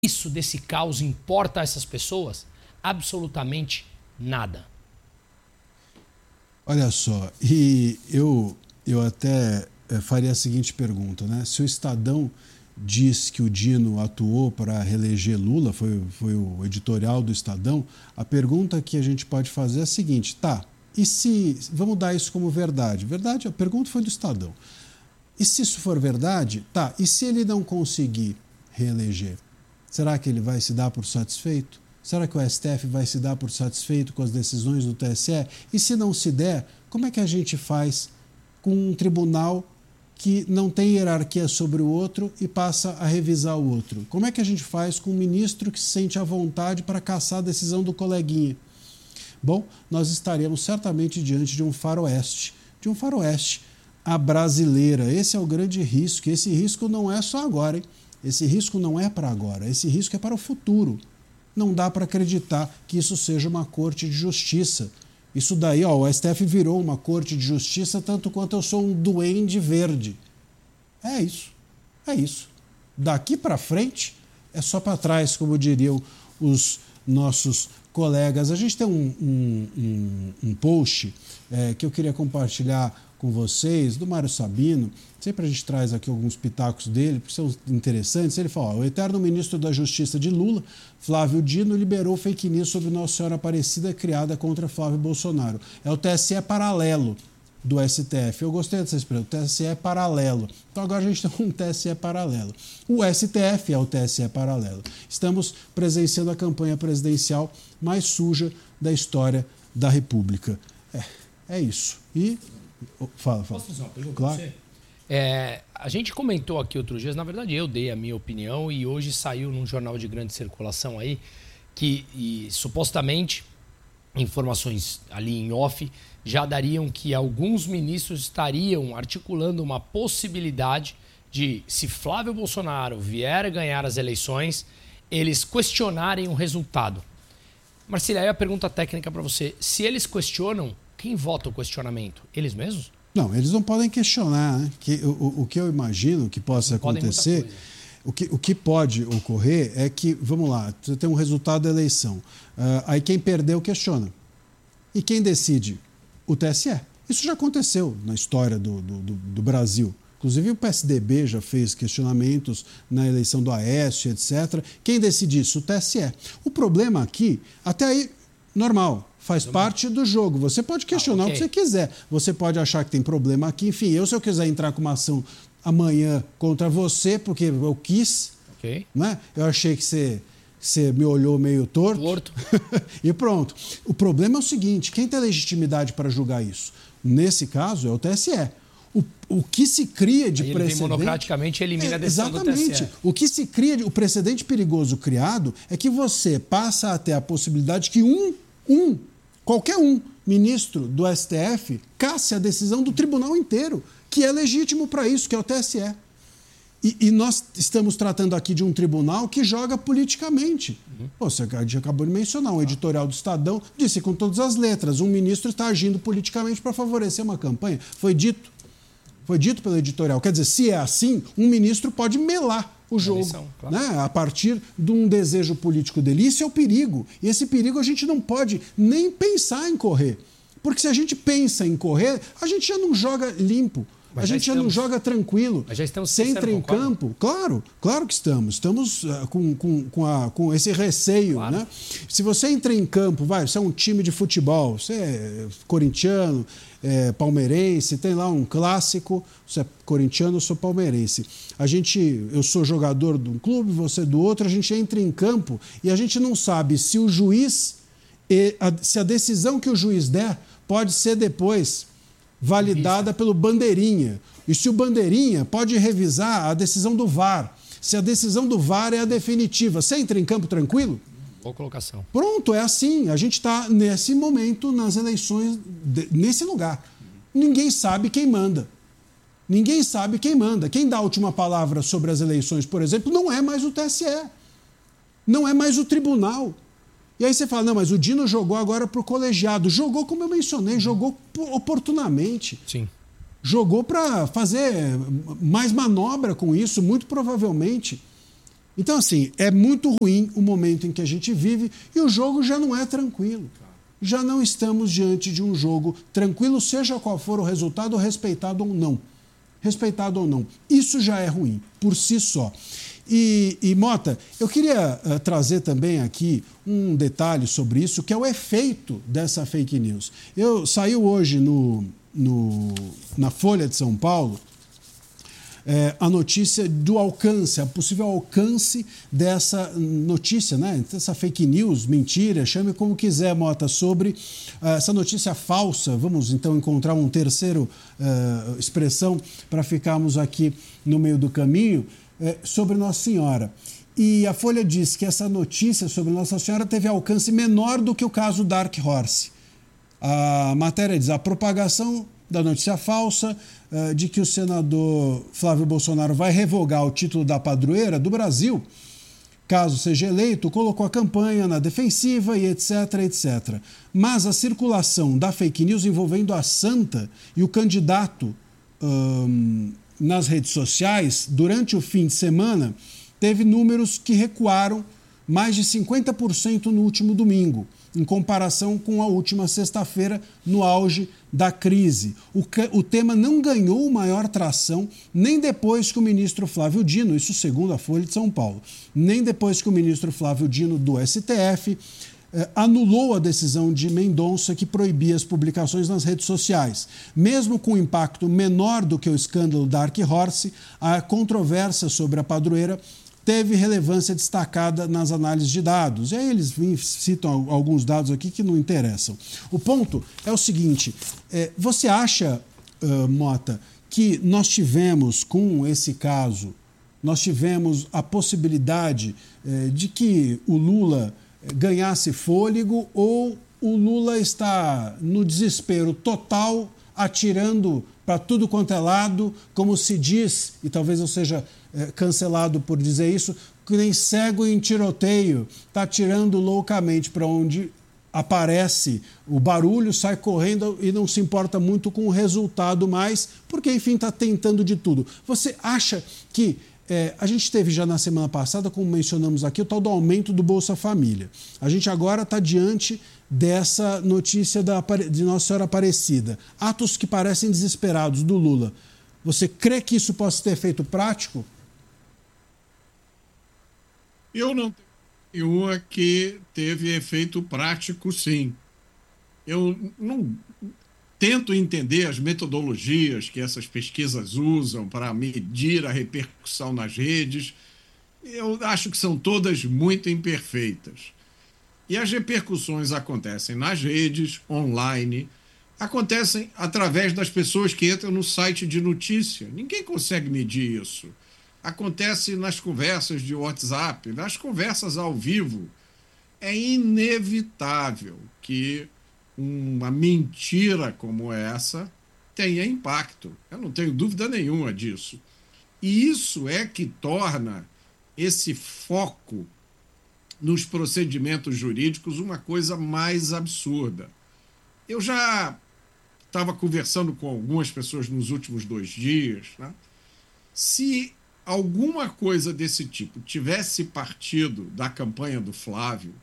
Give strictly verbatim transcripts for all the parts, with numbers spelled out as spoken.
isso desse caos importa a essas pessoas? Absolutamente nada. Olha só, e eu, eu até faria a seguinte pergunta, né? Se o Estadão diz que o Dino atuou para reeleger Lula, foi, foi o editorial do Estadão, a pergunta que a gente pode fazer é a seguinte, tá, e se, vamos dar isso como verdade, verdade, a pergunta foi do Estadão, e se isso for verdade, tá, e se ele não conseguir reeleger, será que ele vai se dar por satisfeito? Será que o S T F vai se dar por satisfeito com as decisões do T S E? E se não se der, como é que a gente faz com um tribunal que não tem hierarquia sobre o outro e passa a revisar o outro? Como é que a gente faz com um ministro que se sente à vontade para caçar a decisão do coleguinha? Bom, nós estaremos certamente diante de um faroeste, de um faroeste à brasileira. Esse é o grande risco. Esse risco não é só agora, hein? Esse risco não é para agora, esse risco é para o futuro. Não dá para acreditar que isso seja uma corte de justiça. Isso daí, ó, o S T F virou uma corte de justiça tanto quanto eu sou um duende verde. É isso, é isso. Daqui para frente é só para trás, como diriam os nossos colegas. A gente tem um, um, um, um post é, que eu queria compartilhar com vocês, do Mário Sabino. Sempre a gente traz aqui alguns pitacos dele, porque são interessantes. Ele fala, ó, o eterno ministro da Justiça de Lula, Flávio Dino, liberou fake news sobre Nossa Senhora Aparecida criada contra Flávio Bolsonaro. É o T S E paralelo do S T F. Eu gostei dessa expressão, o T S E é paralelo. Então agora a gente tem um T S E paralelo. O S T F é o T S E paralelo. Estamos presenciando a campanha presidencial mais suja da história da República. É, é isso. E... Fala, fala. Posso fazer uma pergunta claro. pra você? É, a gente comentou aqui outros dias, na verdade eu dei a minha opinião e hoje saiu num jornal de grande circulação aí que e, supostamente informações ali em off já dariam que alguns ministros estariam articulando uma possibilidade de, se Flávio Bolsonaro vier a ganhar as eleições, eles questionarem o resultado. Marcília, aí a pergunta técnica para você, se eles questionam, quem vota o questionamento? Eles mesmos? Não, eles não podem questionar. Né? Que, o, o que eu imagino que possa acontecer, o que, o que pode ocorrer é que, vamos lá, você tem um resultado da eleição. Uh, aí quem perdeu questiona. E quem decide? O T S E. Isso já aconteceu na história do, do, do, do Brasil. Inclusive o P S D B já fez questionamentos na eleição do Aécio, etcétera. Quem decide isso? O T S E. O problema aqui, até aí, normal. Faz parte do jogo. Você pode questionar ah, okay. o que você quiser. Você pode achar que tem problema aqui. Enfim, eu, se eu quiser entrar com uma ação amanhã contra você, porque eu quis, okay. né? Eu achei que você, você me olhou meio torto. Torto. E pronto. O problema é o seguinte, quem tem legitimidade para julgar isso? Nesse caso, é o T S E. O, o que se cria de Aí ele precedente... vem monocraticamente elimina é, a decisão exatamente. do T S E. O que se cria, de, o precedente perigoso criado é que você passa a ter a possibilidade que um, um qualquer um ministro do S T F casse a decisão do tribunal inteiro, que é legítimo para isso, que é o T S E. E, e nós estamos tratando aqui de um tribunal que joga politicamente. Uhum. Pô, você acabou de mencionar, um editorial do Estadão disse com todas as letras, um ministro está agindo politicamente para favorecer uma campanha. Foi dito. Foi dito pelo editorial. Quer dizer, se é assim, um ministro pode melar o jogo, eleição, claro. Né? A partir de um desejo político dele. Isso é o perigo. E esse perigo a gente não pode nem pensar em correr. Porque se a gente pensa em correr, a gente já não joga limpo. Mas a gente já, já não joga tranquilo. Mas já estamos Você entra em campo. Claro, claro que estamos. Estamos uh, com, com, com, a, com esse receio. Claro. Né? Se você entra em campo, vai, você é um time de futebol, você é corintiano, é palmeirense, tem lá um clássico, você é corintiano, eu sou palmeirense. A gente, eu sou jogador de um clube, você do outro, a gente entra em campo e a gente não sabe se o juiz, se a decisão que o juiz der pode ser depois validada pelo bandeirinha. E se o bandeirinha pode revisar a decisão do V A R. Se a decisão do V A R é a definitiva, você entra em campo tranquilo? Boa colocação. Pronto, é assim. A gente está nesse momento nas eleições, de, nesse lugar. Ninguém sabe quem manda. Ninguém sabe quem manda. Quem dá a última palavra sobre as eleições, por exemplo, não é mais o T S E. Não é mais o tribunal. E aí você fala, não, mas o Dino jogou agora para o colegiado. Jogou, como eu mencionei, jogou oportunamente. Sim. Jogou para fazer mais manobra com isso, muito provavelmente. Então, assim, é muito ruim o momento em que a gente vive e o jogo já não é tranquilo. Já não estamos diante de um jogo tranquilo, seja qual for o resultado, respeitado ou não. Respeitado ou não. Isso já é ruim, por si só. E, e Mota, eu queria uh, trazer também aqui um detalhe sobre isso, que é o efeito dessa fake news. Eu saiu hoje no, no, na Folha de São Paulo é, a notícia do alcance, a possível alcance dessa notícia, né? Essa fake news, mentira, chame como quiser, Mota, sobre uh, essa notícia falsa. Vamos então encontrar um terceiro uh, expressão para ficarmos aqui no meio do caminho. Sobre Nossa Senhora. E a Folha diz que essa notícia sobre Nossa Senhora teve alcance menor do que o caso Dark Horse. A matéria diz: a propagação da notícia falsa uh, de que o senador Flávio Bolsonaro vai revogar o título da padroeira do Brasil, caso seja eleito, colocou a campanha na defensiva e etc, etcétera. Mas a circulação da fake news envolvendo a santa e o candidato um, nas redes sociais, durante o fim de semana, teve números que recuaram mais de cinquenta por cento no último domingo, em comparação com a última sexta-feira, no auge da crise. O, o tema não ganhou maior tração nem depois que o ministro Flávio Dino, isso segundo a Folha de São Paulo, nem depois que o ministro Flávio Dino do S T F Eh, anulou a decisão de Mendonça que proibia as publicações nas redes sociais. Mesmo com impacto menor do que o escândalo Dark Horse, a controvérsia sobre a padroeira teve relevância destacada nas análises de dados. E aí eles citam alguns dados aqui que não interessam. O ponto é o seguinte, eh, você acha, uh, Mota, que nós tivemos com esse caso, nós tivemos a possibilidade eh, de que o Lula ganhasse fôlego, ou o Lula está no desespero total, atirando para tudo quanto é lado, como se diz, e talvez eu seja é, cancelado por dizer isso, que nem cego em tiroteio, está atirando loucamente para onde aparece o barulho, sai correndo e não se importa muito com o resultado mais, porque, enfim, está tentando de tudo. Você acha que É, a gente teve já na semana passada, como mencionamos aqui, o tal do aumento do Bolsa Família. A gente agora está diante dessa notícia da, de Nossa Senhora Aparecida. Atos que parecem desesperados do Lula. Você crê que isso possa ter efeito prático? Eu não tenho nenhuma que teve efeito prático, sim. Eu não tento entender as metodologias que essas pesquisas usam para medir a repercussão nas redes. Eu acho que são todas muito imperfeitas. E as repercussões acontecem nas redes, online, acontecem através das pessoas que entram no site de notícia. Ninguém consegue medir isso. Acontece nas conversas de WhatsApp, nas conversas ao vivo. É inevitável que uma mentira como essa tenha impacto. Eu não tenho dúvida nenhuma disso. E isso é que torna esse foco nos procedimentos jurídicos uma coisa mais absurda. Eu já estava conversando com algumas pessoas nos últimos dois dias, né? Se alguma coisa desse tipo tivesse partido da campanha do Flávio,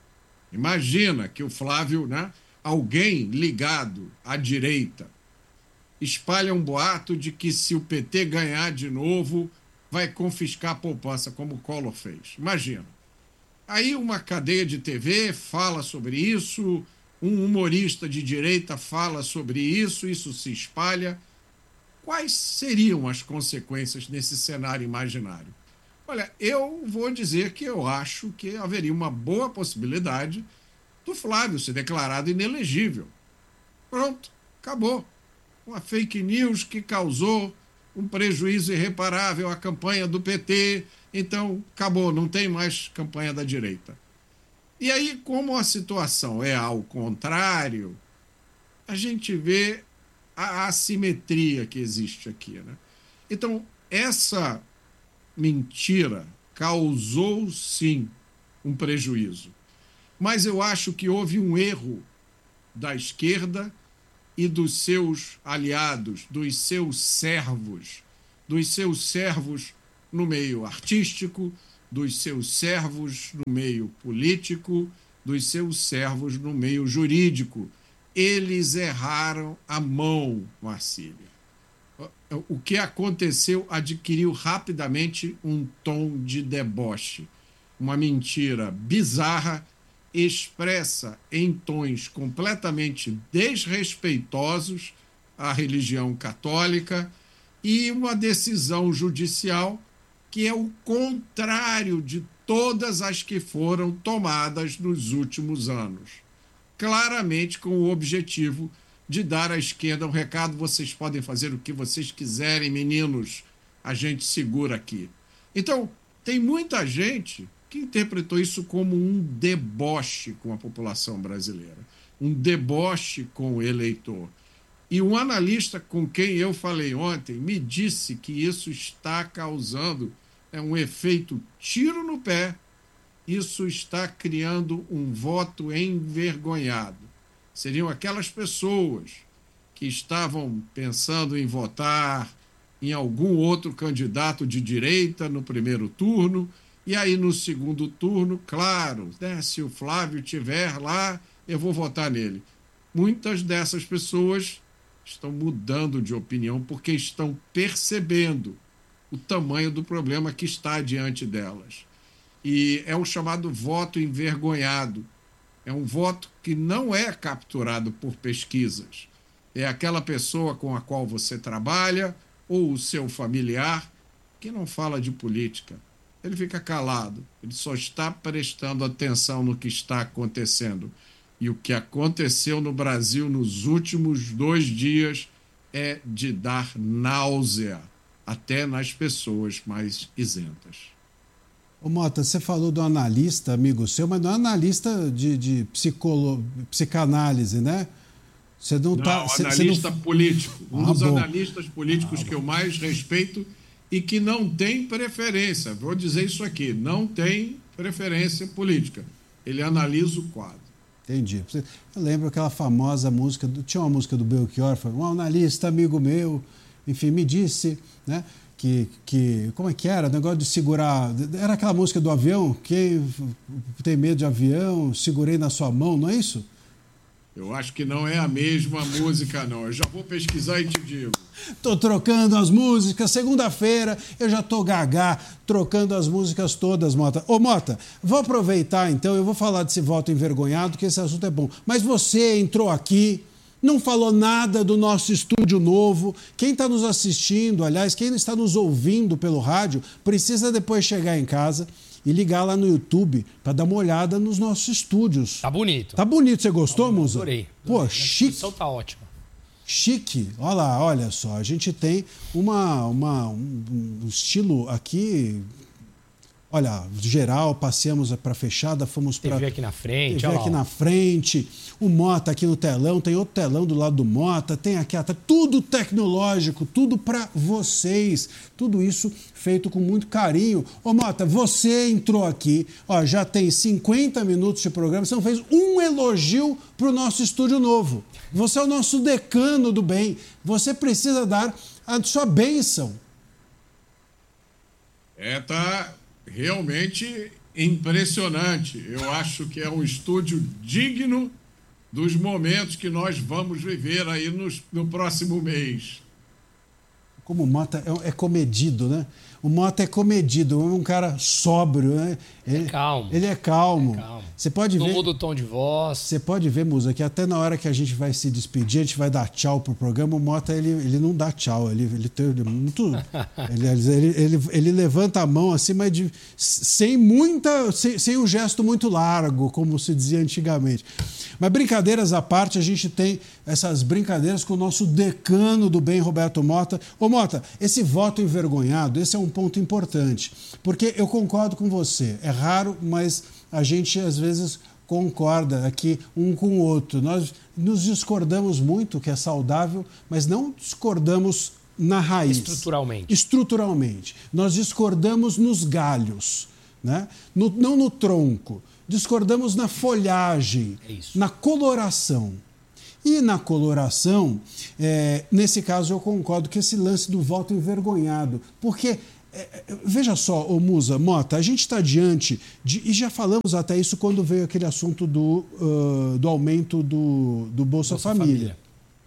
imagina que o Flávio, né, alguém ligado à direita espalha um boato de que se o P T ganhar de novo, vai confiscar a poupança, como o Collor fez. Imagina. Aí uma cadeia de T V fala sobre isso, um humorista de direita fala sobre isso, isso se espalha. Quais seriam as consequências nesse cenário imaginário? Olha, eu vou dizer que eu acho que haveria uma boa possibilidade do Flávio ser declarado inelegível. Pronto, acabou. Uma fake news que causou um prejuízo irreparável à campanha do P T, então acabou, não tem mais campanha da direita. E aí, como a situação é ao contrário, a gente vê a assimetria que existe aqui, né? Então, essa mentira causou, sim, um prejuízo. Mas eu acho que houve um erro da esquerda e dos seus aliados, dos seus servos, dos seus servos no meio artístico, dos seus servos no meio político, dos seus servos no meio jurídico. Eles erraram a mão, Marcília. O que aconteceu adquiriu rapidamente um tom de deboche. Uma mentira bizarra, expressa em tons completamente desrespeitosos à religião católica e uma decisão judicial que é o contrário de todas as que foram tomadas nos últimos anos. Claramente com o objetivo de dar à esquerda um recado: vocês podem fazer o que vocês quiserem, meninos, a gente segura aqui. Então, tem muita gente que interpretou isso como um deboche com a população brasileira, um deboche com o eleitor. E um analista com quem eu falei ontem me disse que isso está causando é, um efeito tiro no pé, isso está criando um voto envergonhado. Seriam aquelas pessoas que estavam pensando em votar em algum outro candidato de direita no primeiro turno, e aí no segundo turno, claro, né, se o Flávio estiver lá, eu vou votar nele. Muitas dessas pessoas estão mudando de opinião porque estão percebendo o tamanho do problema que está diante delas. E é o chamado voto envergonhado. É um voto que não é capturado por pesquisas. É aquela pessoa com a qual você trabalha ou o seu familiar que não fala de política. Ele fica calado, ele só está prestando atenção no que está acontecendo. E o que aconteceu no Brasil nos últimos dois dias é de dar náusea, até nas pessoas mais isentas. Ô Mota, você falou do analista, amigo seu, mas não é analista de, de psicolo... psicanálise, né? Você não, não tá, cê, analista não... político. Um ah, dos bom. analistas políticos ah, que eu mais respeito e que não tem preferência. Vou dizer isso aqui, não tem preferência política. Ele analisa o quadro. Entendi. Eu lembro aquela famosa música, do, tinha uma música do Belchior, um analista amigo meu, enfim, me disse, né, que, que, como é que era? O negócio de segurar, era aquela música do avião, quem tem medo de avião, segurei na sua mão, não é isso? Eu acho que não é a mesma música, não. Eu já vou pesquisar e te digo. Tô trocando as músicas. Segunda-feira eu já tô gagá, trocando as músicas todas, Mota. Ô, Mota, vou aproveitar então, eu vou falar desse voto envergonhado, que esse assunto é bom. Mas você entrou aqui, não falou nada do nosso estúdio novo. Quem está nos assistindo, aliás, quem está nos ouvindo pelo rádio, precisa depois chegar em casa e ligar lá no YouTube para dar uma olhada nos nossos estúdios. Tá bonito. Tá bonito. Você gostou, tá Musa? Adorei. Pô, adorei. chique. A discussão tá ótima. Chique. Olha lá, olha só. A gente tem uma, uma, um, um estilo aqui... Olha, geral, passeamos para fechada, fomos para... T V aqui na frente, T V aqui na frente. O Mota aqui no telão, tem outro telão do lado do Mota, tem aqui atrás, tudo tecnológico, tudo para vocês. Tudo isso feito com muito carinho. Ô Mota, você entrou aqui, ó, já tem cinquenta minutos de programa, você não fez um elogio para o nosso estúdio novo. Você é o nosso decano do bem. Você precisa dar a sua bênção. É, tá... realmente impressionante. Eu acho que é um estúdio digno dos momentos que nós vamos viver aí no, no próximo mês. Como o Mota é, é comedido, né? O Mota é comedido, é um cara sóbrio, né? Ele é calmo. Ele é calmo. É calmo. Você pode ver. Muda o tom de voz. Você pode ver, Musa, que até na hora que a gente vai se despedir, a gente vai dar tchau pro programa, o Mota ele, ele não dá tchau, ele, ele tem muito. ele, ele, ele, ele levanta a mão assim, mas de, sem muita. Sem, sem um gesto muito largo, como se dizia antigamente. Mas brincadeiras à parte, a gente tem essas brincadeiras com o nosso decano do bem, Roberto Mota. Ô Mota, esse voto envergonhado, esse é um ponto importante, porque eu concordo com você, é raro, mas a gente às vezes concorda aqui um com o outro. Nós nos discordamos muito, que é saudável, mas não discordamos na raiz. Estruturalmente. Estruturalmente. Nós discordamos nos galhos, né? No, não no tronco. Discordamos na folhagem, é isso. Na coloração. E na coloração, é, nesse caso eu concordo que esse lance do voto envergonhado, porque é, veja só, ô Musa, Mota, a gente está diante de, e já falamos até isso quando veio aquele assunto do, uh, do aumento do, do Bolsa, Bolsa Família. Família.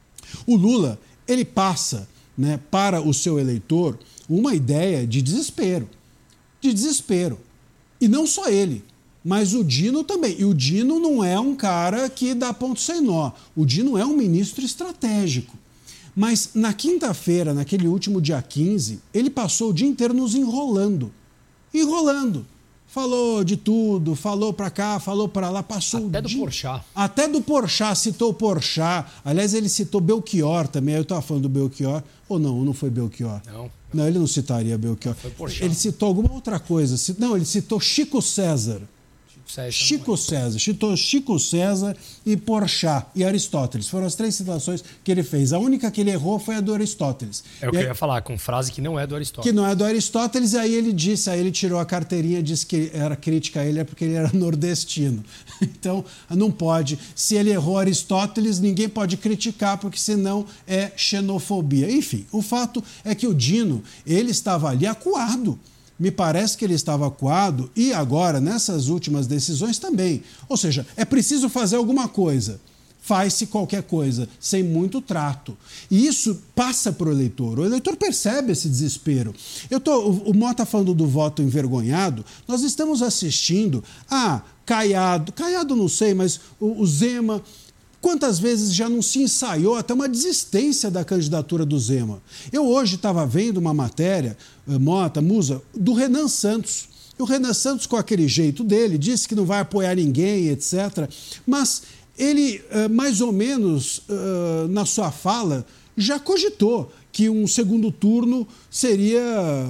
O Lula, ele passa, né, para o seu eleitor uma ideia de desespero. De desespero. E não só ele, mas o Dino também. E o Dino não é um cara que dá ponto sem nó. O Dino é um ministro estratégico. Mas na quinta-feira, naquele último dia quinze, ele passou o dia inteiro nos enrolando. Enrolando. Falou de tudo, falou para cá, falou para lá, passou Até o do dia... Porchat. Até do Porchat, citou o Porchat. Aliás, ele citou Belchior também. Eu estava falando do Belchior. Ou não, não foi Belchior? Não. Não, ele não citaria Belchior. Foi Porchat. Ele citou alguma outra coisa. Não, ele citou Chico César. César Chico César, citou Chico César e Porchat e Aristóteles. Foram as três citações que ele fez. A única que ele errou foi a do Aristóteles. É o que aí, eu ia falar, com frase que não é do Aristóteles. Que não é do Aristóteles, e aí ele disse, aí ele tirou a carteirinha, disse que era crítica a ele, é porque ele era nordestino. Então, não pode. Se ele errou Aristóteles, ninguém pode criticar, porque senão é xenofobia. Enfim, o fato é que o Dino, ele estava ali acuado. Me parece que ele estava acuado e agora, nessas últimas decisões também. Ou seja, é preciso fazer alguma coisa. Faz-se qualquer coisa, sem muito trato. E isso passa para o eleitor. O eleitor percebe esse desespero. Eu tô, o, o Mota falando do voto envergonhado, nós estamos assistindo a Caiado, Caiado não sei, mas o, o Zema... Quantas vezes já não se ensaiou até uma desistência da candidatura do Zema? Eu hoje estava vendo uma matéria, Mota, Musa, do Renan Santos. E o Renan Santos, com aquele jeito dele, disse que não vai apoiar ninguém, etcétera. Mas ele, mais ou menos, na sua fala, já cogitou que um segundo turno seria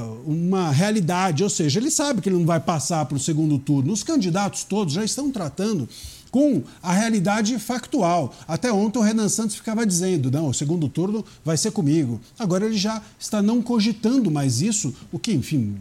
uma realidade. Ou seja, ele sabe que ele não vai passar para o segundo turno. Os candidatos todos já estão tratando com a realidade factual. Até ontem o Renan Santos ficava dizendo, não, o segundo turno vai ser comigo. Agora ele já está não cogitando mais isso, o que, enfim,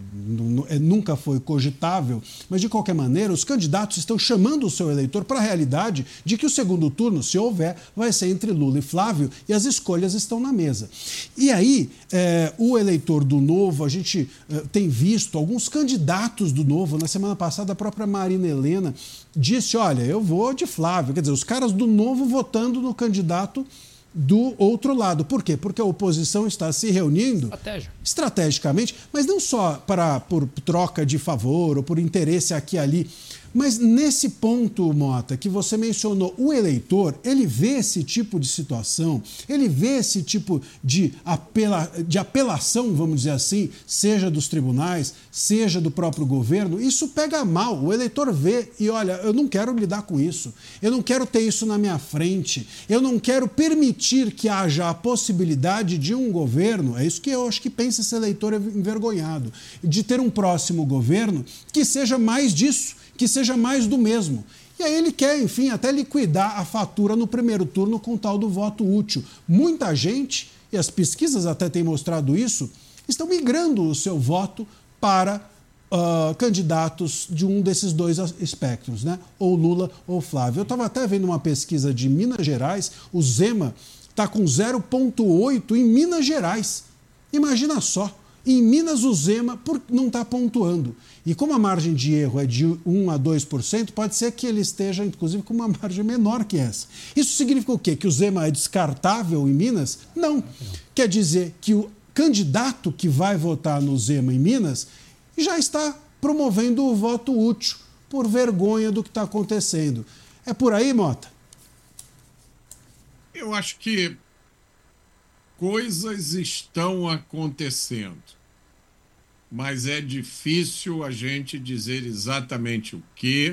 nunca foi cogitável, mas de qualquer maneira os candidatos estão chamando o seu eleitor para a realidade de que o segundo turno, se houver, vai ser entre Lula e Flávio e as escolhas estão na mesa. E aí, é, o eleitor do Novo, a gente é, tem visto alguns candidatos do Novo, na semana passada a própria Marina Helena disse, olha, eu vou de Flávio. Quer dizer, os caras do Novo votando no candidato do outro lado. Por quê? Porque a oposição está se reunindo Estratégia. estrategicamente, mas não só para, por troca de favor ou por interesse aqui e ali, mas nesse ponto, Mota, que você mencionou, o eleitor, ele vê esse tipo de situação, ele vê esse tipo de, apela, de apelação, vamos dizer assim, seja dos tribunais, seja do próprio governo, isso pega mal. O eleitor vê e, olha, eu não quero lidar com isso, eu não quero ter isso na minha frente, eu não quero permitir que haja a possibilidade de um governo, é isso que eu acho que pensa esse eleitor envergonhado, de ter um próximo governo que seja mais disso, que seja mais do mesmo. E aí ele quer, enfim, até liquidar a fatura no primeiro turno com o tal do voto útil. Muita gente, e as pesquisas até têm mostrado isso, estão migrando o seu voto para uh, candidatos de um desses dois espectros, né? Ou Lula ou Flávio. Eu estava até vendo uma pesquisa de Minas Gerais, o Zema está com zero vírgula oito em Minas Gerais. Imagina só. Em Minas, o Zema não está pontuando. E como a margem de erro é de um a dois por cento, pode ser que ele esteja, inclusive, com uma margem menor que essa. Isso significa o quê? Que o Zema é descartável em Minas? Não. Quer dizer que o candidato que vai votar no Zema em Minas já está promovendo o voto útil por vergonha do que está acontecendo. É por aí, Mota? Eu acho que coisas estão acontecendo, mas é difícil a gente dizer exatamente o quê.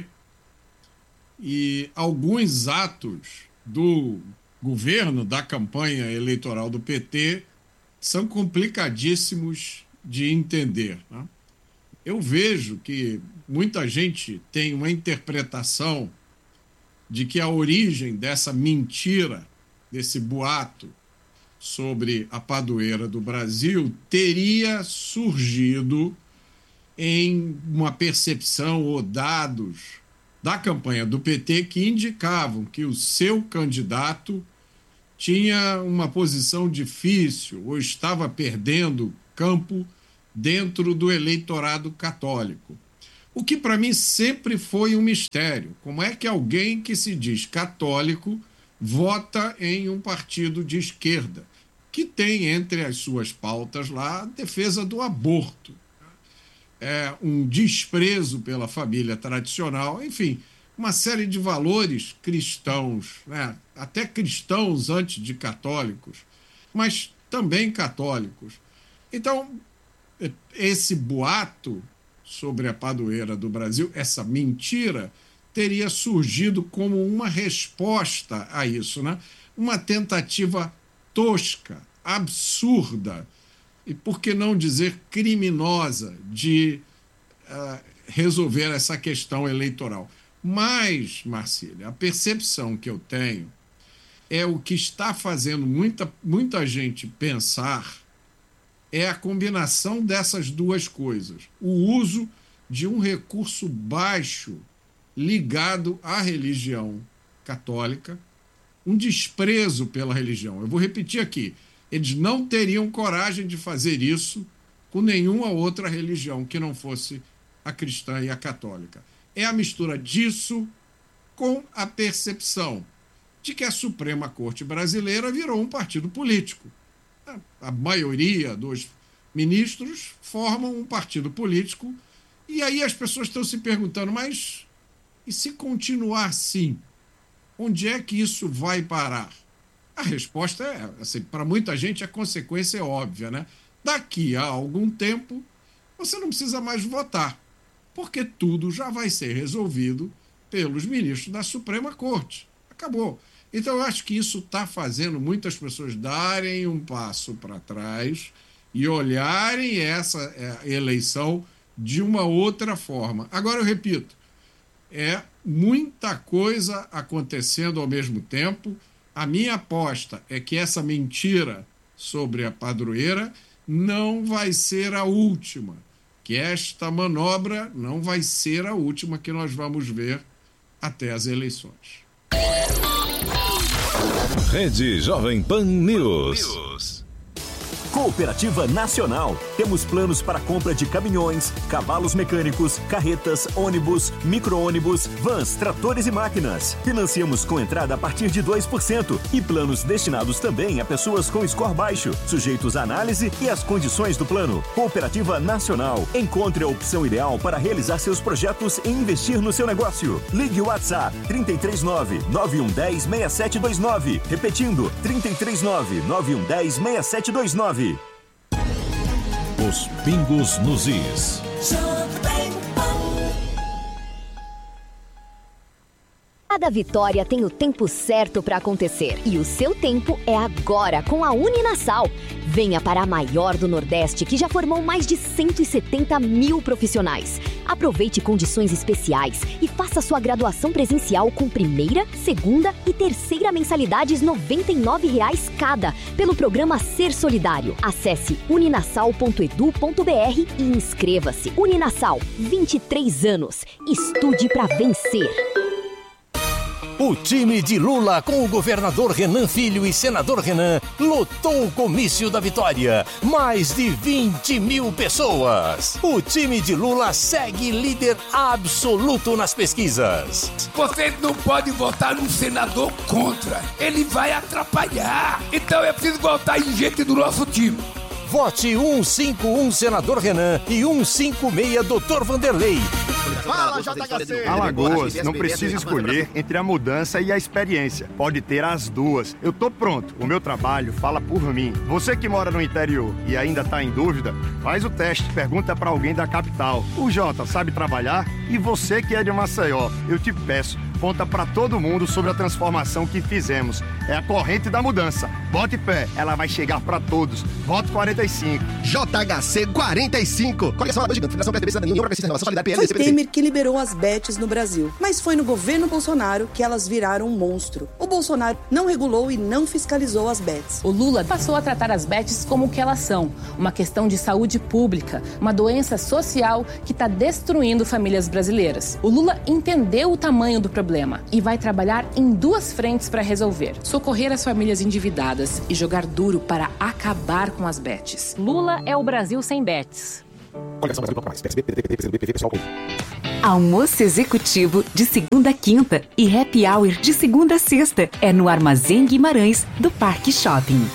E alguns atos do governo, da campanha eleitoral do P T, são complicadíssimos de entender, né? Eu vejo que muita gente tem uma interpretação de que a origem dessa mentira, desse boato sobre a padroeira do Brasil teria surgido em uma percepção ou dados da campanha do P T que indicavam que o seu candidato tinha uma posição difícil ou estava perdendo campo dentro do eleitorado católico. O que para mim sempre foi um mistério. Como é que alguém que se diz católico vota em um partido de esquerda, que tem entre as suas pautas lá a defesa do aborto, é, um desprezo pela família tradicional, enfim, uma série de valores cristãos, né? Até cristãos antes de católicos, mas também católicos. Então, esse boato sobre a padroeira do Brasil, essa mentira, teria surgido como uma resposta a isso, né? Uma tentativa tosca, absurda, e por que não dizer criminosa, de uh, resolver essa questão eleitoral. Mas, Marcília, a percepção que eu tenho é o que está fazendo muita, muita gente pensar é a combinação dessas duas coisas. O uso de um recurso baixo ligado à religião católica, um desprezo pela religião. Eu vou repetir aqui, eles não teriam coragem de fazer isso com nenhuma outra religião que não fosse a cristã e a católica. É a mistura disso com a percepção de que a Suprema Corte Brasileira virou um partido político. A maioria dos ministros formam um partido político e aí as pessoas estão se perguntando, mas e se continuar assim, onde é que isso vai parar? A resposta é, assim, para muita gente a consequência é óbvia, né? Daqui a algum tempo você não precisa mais votar, porque tudo já vai ser resolvido pelos ministros da Suprema Corte. Acabou. Então, eu acho que isso está fazendo muitas pessoas darem um passo para trás e olharem essa eleição de uma outra forma. Agora, eu repito, é muita coisa acontecendo ao mesmo tempo. A minha aposta é que essa mentira sobre a padroeira não vai ser a última, que esta manobra não vai ser a última que nós vamos ver até as eleições. Rede Jovem Pan News. Cooperativa Nacional. Temos planos para compra de caminhões, cavalos mecânicos, carretas, ônibus, micro-ônibus, vans, tratores e máquinas. Financiamos com entrada a partir de dois por cento e planos destinados também a pessoas com score baixo, sujeitos à análise e às condições do plano. Cooperativa Nacional. Encontre a opção ideal para realizar seus projetos e investir no seu negócio. Ligue o WhatsApp trinta e três nove, nove um um zero, seis sete dois nove. Repetindo, trinta e três nove, nove um um zero, seis sete dois nove. Os pingos nos is. Cada vitória tem o tempo certo para acontecer e o seu tempo é agora com a Uninasal. Venha para a maior do Nordeste, que já formou mais de cento e setenta mil profissionais. Aproveite condições especiais e faça sua graduação presencial com primeira, segunda e terceira mensalidades noventa e nove reais cada, pelo programa Ser Solidário. Acesse uninasal ponto edu ponto br e inscreva-se. Uninasal, vinte e três anos. Estude para vencer. O time de Lula com o governador Renan Filho e senador Renan lotou o comício da vitória. Mais de vinte mil pessoas. O time de Lula segue líder absoluto nas pesquisas. Você não pode votar num senador contra. Ele vai atrapalhar. Então é preciso votar em gente do nosso time. Vote cento e cinquenta e um senador Renan e cento e cinquenta e seis doutor Vanderlei. Fala, J H C! Alagoas não precisa escolher entre a mudança e a experiência. Pode ter as duas. Eu tô pronto. O meu trabalho fala por mim. Você que mora no interior e ainda tá em dúvida, faz o teste. Pergunta pra alguém da capital. O Jota sabe trabalhar? E você que é de Maceió, eu te peço, conta pra todo mundo sobre a transformação que fizemos. É a corrente da mudança. Bote pé, ela vai chegar pra todos. Voto quarenta e cinco. J H C quarenta e cinco. Coligação Alagoas Gigante, Federação P S D B, Cidadania, União Progressista, Renovação, Solidariedade, P L D, Foi Temer que liberou as bets no Brasil. Mas foi no governo Bolsonaro que elas viraram um monstro. O Bolsonaro não regulou e não fiscalizou as bets. O Lula passou a tratar as bets como o que elas são. Uma questão de saúde pública, uma doença social que está destruindo famílias brasileiras. O Lula entendeu o tamanho do problema e vai trabalhar em duas frentes para resolver. Socorrer as famílias endividadas e jogar duro para acabar com as bets. Lula é o Brasil sem bets. Almoço executivo de segunda a quinta e happy hour de segunda a sexta. É no Armazém Guimarães, do Parque Shopping.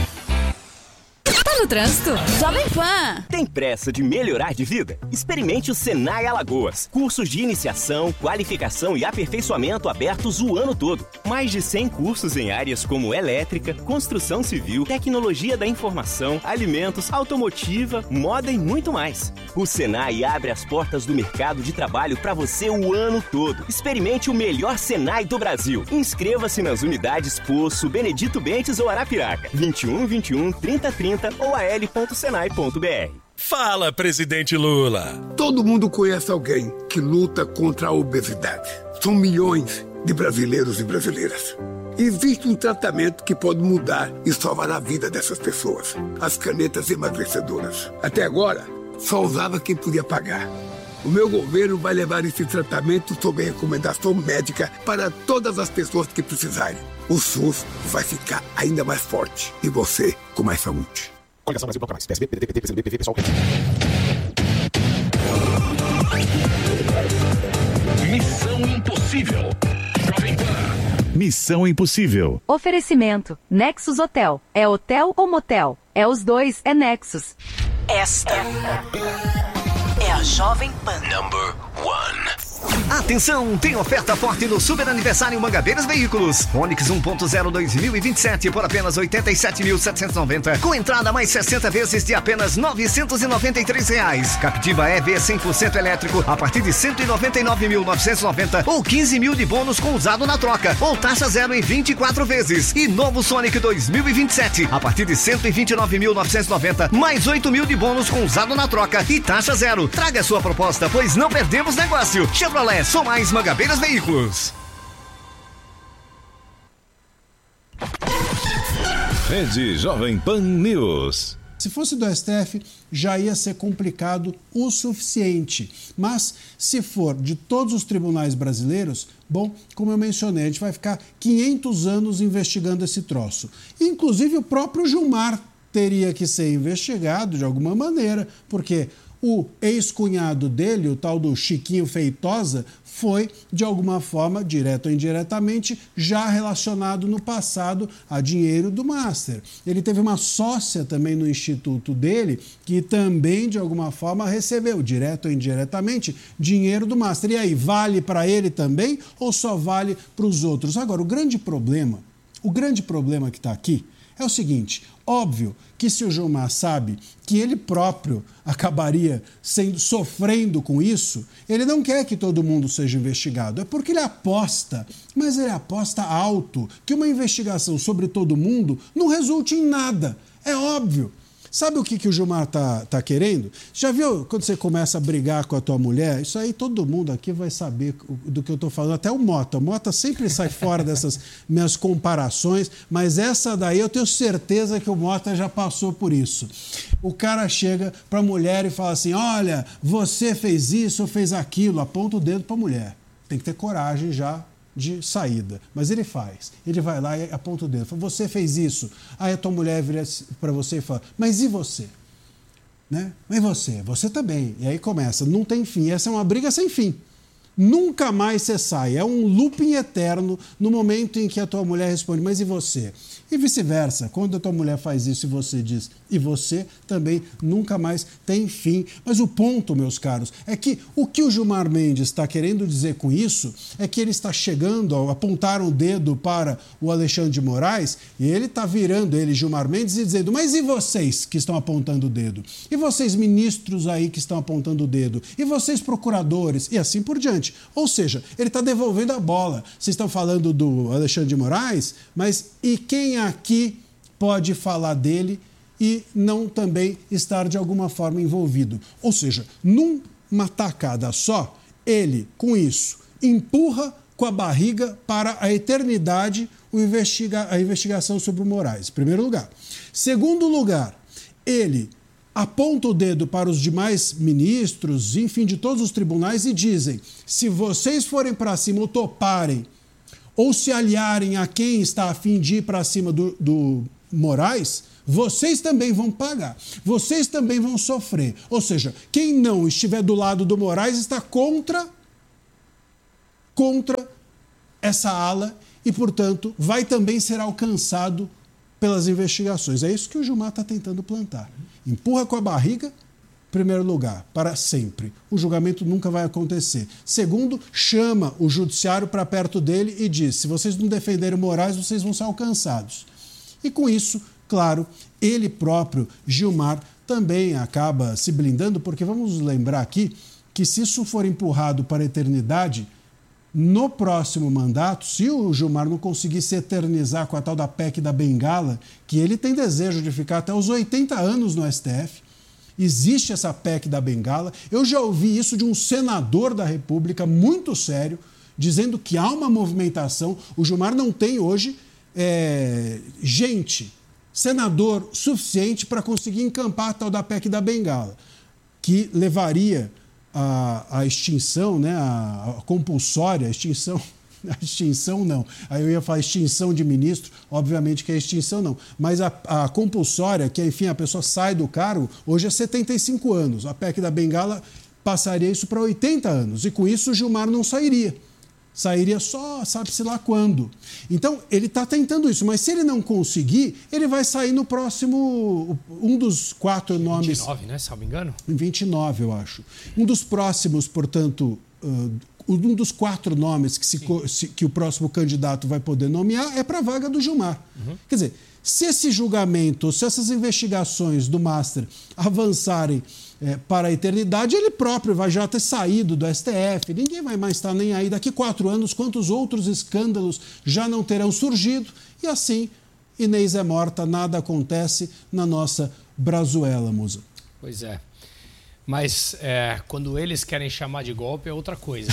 Tá no trânsito? Jovem Pan! Tem pressa de melhorar de vida? Experimente o Senai Alagoas. Cursos de iniciação, qualificação e aperfeiçoamento abertos o ano todo. Mais de cem cursos em áreas como elétrica, construção civil, tecnologia da informação, alimentos, automotiva, moda e muito mais. O Senai abre as portas do mercado de trabalho para você o ano todo. Experimente o melhor Senai do Brasil. Inscreva-se nas unidades Poço, Benedito Bentes ou Arapiraca. vinte e um, vinte e um, trinta, trinta ou a l ponto senai ponto b r. Fala, presidente Lula! Todo mundo conhece alguém que luta contra a obesidade. São milhões de brasileiros e brasileiras. Existe um tratamento que pode mudar e salvar a vida dessas pessoas. As canetas emagrecedoras. Até agora, só usava quem podia pagar. O meu governo vai levar esse tratamento sob recomendação médica para todas as pessoas que precisarem. O SUS vai ficar ainda mais forte e você com mais saúde. Coligação Brasil Bloco Mais, P S B, P D T, P C B, P V, pessoal. Missão Impossível. Jovem Pan. Missão Impossível. Oferecimento. Nexus Hotel. É hotel ou motel? É os dois, é Nexus. Esta é a Jovem Pan. Number one. Atenção, tem oferta forte no Super Aniversário Mangabeiras Veículos. Onix um ponto zero dois mil e vinte e sete por apenas oitenta e sete mil setecentos e noventa, com entrada mais sessenta vezes de apenas novecentos e noventa e três reais. Captiva E V cem por cento elétrico a partir de cento e noventa e nove mil novecentos e noventa ou quinze mil de bônus com usado na troca, ou taxa zero em vinte e quatro vezes. E novo Sonic dois mil e vinte e sete a partir de cento e vinte e nove mil novecentos e noventa, mais oito mil de bônus com usado na troca e taxa zero. Traga a sua proposta, pois não perdemos negócio. Chevrolet, sou mais Mangabeiras Veículos. Rede Jovem Pan News. Se fosse do S T F, já ia ser complicado o suficiente. Mas, se for de todos os tribunais brasileiros, bom, como eu mencionei, a gente vai ficar quinhentos anos investigando esse troço. Inclusive, o próprio Gilmar teria que ser investigado de alguma maneira, porque o ex-cunhado dele, o tal do Chiquinho Feitosa, foi, de alguma forma, direto ou indiretamente, já relacionado no passado a dinheiro do Master. Ele teve uma sócia também no instituto dele, que também, de alguma forma, recebeu, direto ou indiretamente, dinheiro do Master. E aí, vale para ele também ou só vale para os outros? Agora, o grande problema, o grande problema que está aqui é o seguinte: óbvio que se o Gilmar sabe que ele próprio acabaria sendo, sofrendo com isso, ele não quer que todo mundo seja investigado. É porque ele aposta, mas ele aposta alto, que uma investigação sobre todo mundo não resulte em nada. É óbvio. Sabe o que, que o Gilmar tá, tá querendo? Já viu quando você começa a brigar com a tua mulher? Isso aí todo mundo aqui vai saber do que eu tô falando. Até o Mota. O Mota sempre sai fora dessas minhas comparações, mas essa daí eu tenho certeza que o Mota já passou por isso. O cara chega pra mulher e fala assim: olha, você fez isso ou fez aquilo, aponta o dedo pra mulher. Tem que ter coragem já de saída, mas ele faz. Ele vai lá e aponta o dedo, fala: você fez isso. Aí a tua mulher vira para você e fala: mas e você? Né? Mas e você? Você também. E aí começa, não tem fim. Essa é uma briga sem fim. Nunca mais você sai. É um looping eterno no momento em que a tua mulher responde: mas e você? E vice-versa. Quando a tua mulher faz isso e você diz: e você, também nunca mais tem fim. Mas o ponto, meus caros, é que o que o Gilmar Mendes está querendo dizer com isso é que ele está chegando a apontar um dedo para o Alexandre de Moraes e ele está virando, ele, Gilmar Mendes, e dizendo: mas e vocês que estão apontando o dedo? E vocês, ministros aí que estão apontando o dedo? E vocês, procuradores? E assim por diante. Ou seja, ele está devolvendo a bola. Vocês estão falando do Alexandre de Moraes, mas e quem aqui pode falar dele e não também estar de alguma forma envolvido? Ou seja, numa tacada só, ele, com isso, empurra com a barriga para a eternidade o investiga- a investigação sobre o Moraes, em primeiro lugar. Segundo lugar, ele aponta o dedo para os demais ministros, enfim, de todos os tribunais e dizem: se vocês forem para cima ou toparem ou se aliarem a quem está a fim de ir para cima do, do Moraes, Vocês também vão pagar. Vocês também vão sofrer. Ou seja, quem não estiver do lado do Moraes está contra, contra essa ala e, portanto, vai também ser alcançado pelas investigações. É isso que o Gilmar está tentando plantar. Empurra com a barriga, em primeiro lugar, para sempre. O julgamento nunca vai acontecer. Segundo, chama o judiciário para perto dele e diz: se vocês não defenderem o Moraes, vocês vão ser alcançados. E com isso, claro, ele próprio, Gilmar, também acaba se blindando, porque vamos lembrar aqui que se isso for empurrado para a eternidade, no próximo mandato, se o Gilmar não conseguir se eternizar com a tal da P E C da Bengala, que ele tem desejo de ficar até os oitenta anos no S T F, existe essa P E C da Bengala. Eu já ouvi isso de um senador da República, muito sério, dizendo que há uma movimentação. O Gilmar não tem hoje é, gente, senador suficiente para conseguir encampar a tal da P E C da Bengala, que levaria a, a extinção, né, a, a compulsória, a extinção, a extinção não, aí eu ia falar extinção de ministro, obviamente que é extinção não, mas a, a compulsória, que enfim a pessoa sai do cargo, hoje é setenta e cinco anos, a P E C da Bengala passaria isso para oitenta anos, e com isso o Gilmar não sairia. Sairia só, sabe-se lá quando. Então, ele está tentando isso, mas se ele não conseguir, ele vai sair no próximo, um dos quatro nomes... vinte e nove, né, se não me engano? Em vinte e nove, eu acho. Um dos próximos, portanto, uh, um dos quatro nomes que, se, se, que o próximo candidato vai poder nomear é para a vaga do Gilmar. Uhum. Quer dizer, se esse julgamento, se essas investigações do Master avançarem É, para a eternidade, ele próprio vai já ter saído do S T F, ninguém vai mais estar nem aí. Daqui quatro anos, quantos outros escândalos já não terão surgido? E assim, Inês é morta, nada acontece na nossa Brazuela, Musa. Pois é. Mas é, quando eles querem chamar de golpe é outra coisa.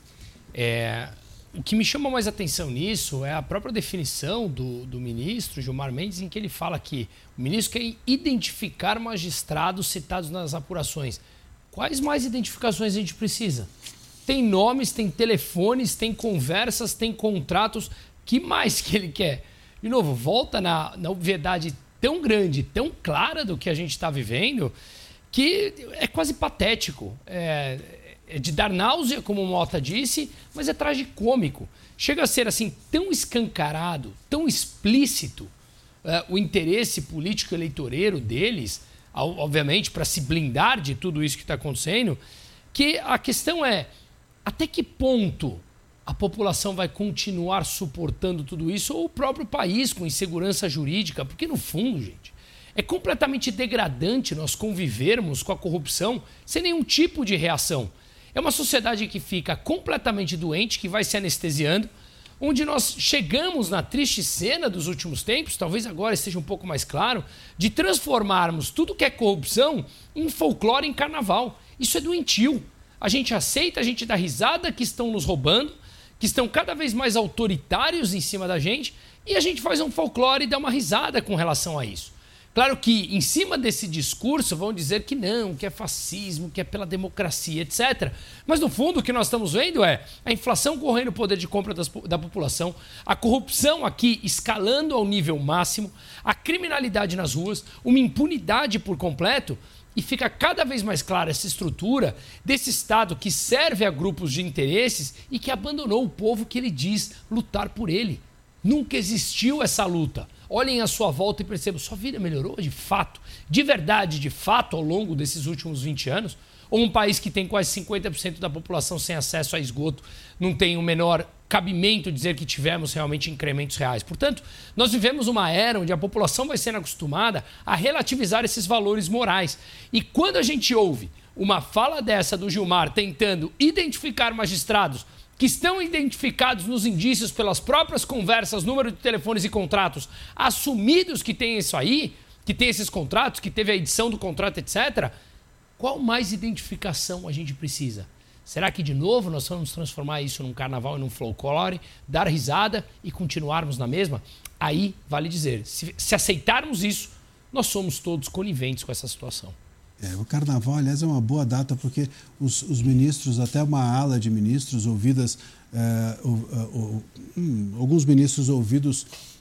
é, o que me chama mais atenção nisso é a própria definição do, do ministro Gilmar Mendes, em que ele fala que o ministro quer identificar magistrados citados nas apurações. Quais mais identificações a gente precisa? Tem nomes, tem telefones, tem conversas, tem contratos. Que mais que ele quer? De novo, volta na, na obviedade tão grande, tão clara do que a gente está vivendo, que é quase patético. É... É de dar náusea, como o Mota disse, mas é tragicômico. Chega a ser assim tão escancarado, tão explícito uh, o interesse político eleitoreiro deles, obviamente para se blindar de tudo isso que está acontecendo, que a questão é até que ponto a população vai continuar suportando tudo isso, ou o próprio país com insegurança jurídica, porque no fundo, gente, é completamente degradante nós convivermos com a corrupção sem nenhum tipo de reação. É uma sociedade que fica completamente doente, que vai se anestesiando, onde nós chegamos na triste cena dos últimos tempos, talvez agora esteja um pouco mais claro, de transformarmos tudo que é corrupção em folclore, em carnaval. Isso é doentio. A gente aceita, a gente dá risada que estão nos roubando, que estão cada vez mais autoritários em cima da gente, e a gente faz um folclore e dá uma risada com relação a isso. Claro que, em cima desse discurso, vão dizer que não, que é fascismo, que é pela democracia, etcétera. Mas, no fundo, o que nós estamos vendo é a inflação correndo o poder de compra das, da população, a corrupção aqui escalando ao nível máximo, a criminalidade nas ruas, uma impunidade por completo, e fica cada vez mais clara essa estrutura desse Estado que serve a grupos de interesses e que abandonou o povo que ele diz lutar por ele. Nunca existiu essa luta. Olhem à sua volta e percebam, sua vida melhorou de fato, de verdade, de fato, ao longo desses últimos vinte anos? Ou um país que tem quase cinquenta por cento da população sem acesso a esgoto não tem o menor cabimento dizer que tivemos realmente incrementos reais? Portanto, nós vivemos uma era onde a população vai sendo acostumada a relativizar esses valores morais. E quando a gente ouve uma fala dessa do Gilmar tentando identificar magistrados que estão identificados nos indícios pelas próprias conversas, número de telefones e contratos assumidos que tem isso aí, que tem esses contratos, que teve a edição do contrato, etcétera, qual mais identificação a gente precisa? Será que, de novo, nós vamos transformar isso num carnaval e num folclore, dar risada e continuarmos na mesma? Aí, vale dizer, se, se aceitarmos isso, nós somos todos coniventes com essa situação. É, o carnaval, aliás, é uma boa data porque os, os ministros, até uma ala de ministros ouvidas, é, o, o, um, alguns ministros ouvidos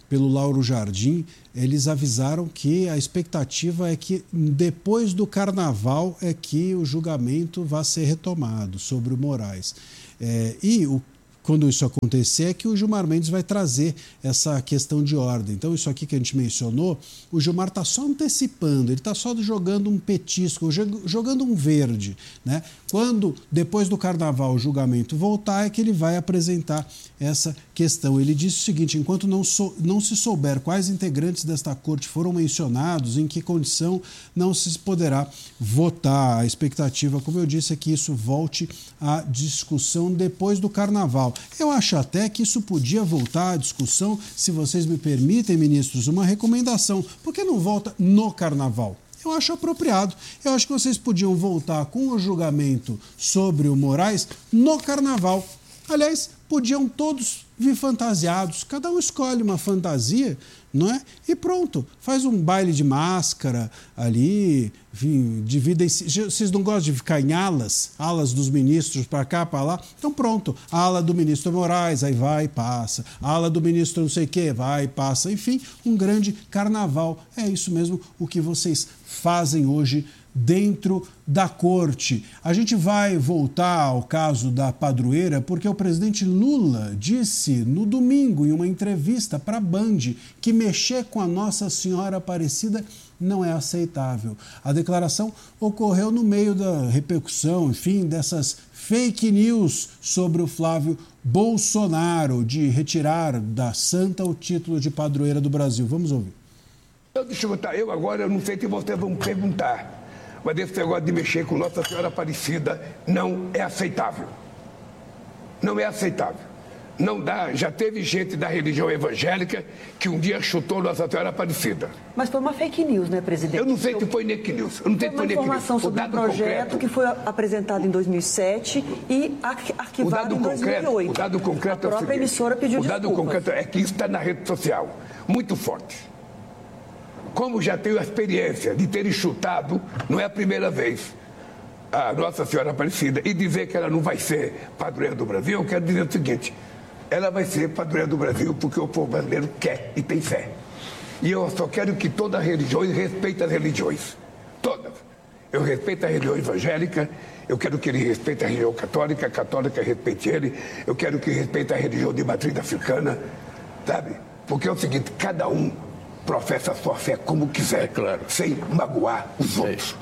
pelo Lauro Jardim, eles avisaram que a expectativa é que depois do Carnaval é que o julgamento vai ser retomado sobre o Moraes. É, e o Quando isso acontecer, é que o Gilmar Mendes vai trazer essa questão de ordem. Então, isso aqui que a gente mencionou, o Gilmar está só antecipando, ele está só jogando um petisco, jogando um verde, né? Quando, depois do Carnaval, o julgamento voltar, é que ele vai apresentar essa questão. Ele disse o seguinte: enquanto não, sou, não se souber quais integrantes desta corte foram mencionados, em que condição, não se poderá votar. A expectativa, como eu disse, é que isso volte à discussão depois do Carnaval. Eu acho até que isso podia voltar à discussão, se vocês me permitem, ministros, uma recomendação. Por que não volta no Carnaval? Eu acho apropriado. Eu acho que vocês podiam voltar com o julgamento sobre o Moraes no Carnaval. Aliás, podiam todos vir fantasiados. Cada um escolhe uma fantasia, não é? E pronto, faz um baile de máscara ali, enfim, dividem. Vocês não gostam de ficar em alas? Alas dos ministros para cá, para lá? Então pronto, a ala do ministro Moraes, aí vai e passa. A ala do ministro não sei o quê, vai e passa. Enfim, um grande carnaval. É isso mesmo o que vocês fazem hoje dentro da corte. A gente vai voltar ao caso da padroeira porque o presidente Lula disse no domingo, em uma entrevista para a Band, que mexer com a Nossa Senhora Aparecida não é aceitável. A declaração ocorreu no meio da repercussão, enfim, dessas fake news sobre o Flávio Bolsonaro de retirar da santa o título de padroeira do Brasil. Vamos ouvir. Eu, deixa eu botar, eu agora, eu não sei se vocês vão perguntar, mas esse negócio de mexer com Nossa Senhora Aparecida não é aceitável. Não é aceitável. Não dá, já teve gente da religião evangélica que um dia chutou Nossa Senhora Aparecida. Mas foi uma fake news, né, presidente? Eu não sei se foi fake news. Eu não sei se foi fake news. Uma informação sobre um projeto concreto, que foi apresentado em dois mil e sete e arquivado em dois mil e oito. O dado concreto a própria é o seguinte, emissora pediu o dado desculpas. concreto é que isso está na rede social, muito forte. Como já tenho a experiência de ter chutado, não é a primeira vez, a Nossa Senhora Aparecida, e dizer que ela não vai ser padroeira do Brasil, eu quero dizer o seguinte: ela vai ser padroeira do Brasil porque o povo brasileiro quer e tem fé. E eu só quero que todas as religiões respeitem as religiões. Todas. Eu respeito a religião evangélica, eu quero que ele respeite a religião católica, a católica respeite ele, eu quero que ele respeite a religião de matriz africana, sabe? Porque é o seguinte, cada um professa a sua fé como quiser, claro, sem magoar os outros.